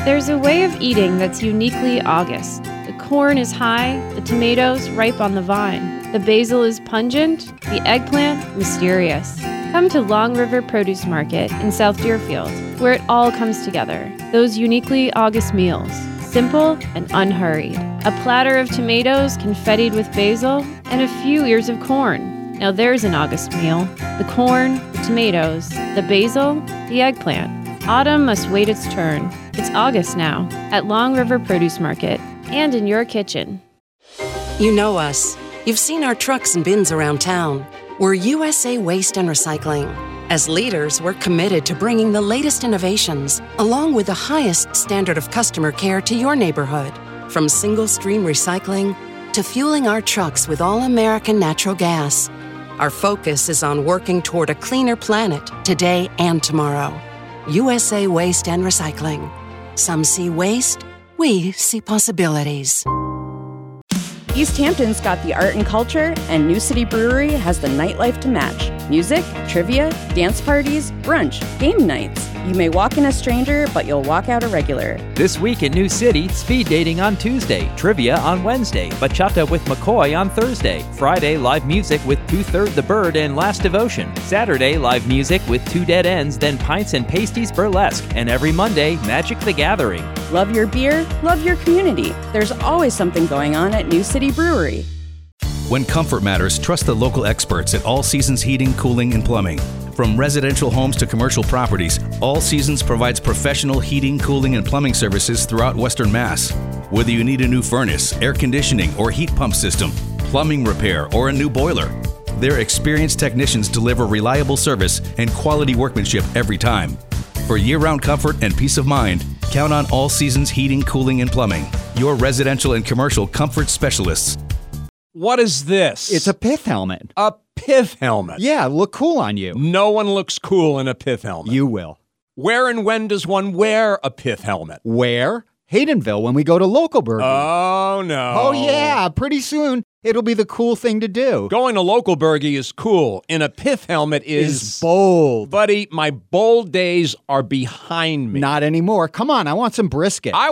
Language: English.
There's a way of eating that's uniquely August. The corn is high, the tomatoes ripe on the vine, the basil is pungent, the eggplant mysterious. Come to Long River Produce Market in South Deerfield, where it all comes together. Those uniquely August meals, simple and unhurried. A platter of tomatoes confettied with basil, and a few ears of corn. Now there's an August meal. The corn, the tomatoes, the basil, the eggplant. Autumn must wait its turn. It's August now, at Long River Produce Market, and in your kitchen. You know us. You've seen our trucks and bins around town. We're USA Waste and Recycling. As leaders, we're committed to bringing the latest innovations, along with the highest standard of customer care to your neighborhood. From single-stream recycling to fueling our trucks with all-American natural gas. Our focus is on working toward a cleaner planet today and tomorrow. USA Waste and Recycling. Some see waste, we see possibilities. East Hampton's got the art and culture, and New City Brewery has the nightlife to match. Music, trivia, dance parties, brunch, game nights. You may walk in a stranger, but you'll walk out a regular. This week in New City, speed dating on Tuesday, trivia on Wednesday, bachata with McCoy on Thursday. Friday, live music with 2/3 the Bird and Last Devotion. Saturday, live music with Two Dead Ends, then Pints and Pasties Burlesque. And every Monday, Magic the Gathering. Love your beer, love your community. There's always something going on at New City Brewery. When comfort matters, trust the local experts at All Seasons Heating, Cooling, and Plumbing. From residential homes to commercial properties, All Seasons provides professional heating, cooling, and plumbing services throughout Western Mass. Whether you need a new furnace, air conditioning, or heat pump system, plumbing repair, or a new boiler, their experienced technicians deliver reliable service and quality workmanship every time. For year-round comfort and peace of mind, count on All Seasons Heating, Cooling, and Plumbing, your residential and commercial comfort specialists. What is this? It's a pith helmet. A pith helmet? Yeah, look cool on you. No one looks cool in a pith helmet. You will. Where and when does one wear a pith helmet? Where? Haydenville when we go to Localburg. Oh, no. Oh, yeah. Pretty soon, it'll be the cool thing to do. Going to Localburgie is cool. In a pith helmet is bold. Buddy, my bold days are behind me. Not anymore. Come on, I want some brisket.